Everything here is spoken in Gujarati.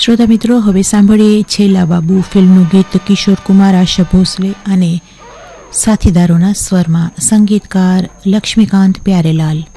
શ્રોતા મિત્રો, હવે સાંભળીએ છેલ્લા બાબુ ફિલ્મનું ગીત કિશોર કુમાર, આશા ભોસલે અને સાથીદારોના સ્વરમાં, સંગીતકાર લક્ષ્મીકાંત પ્યારેલાલ.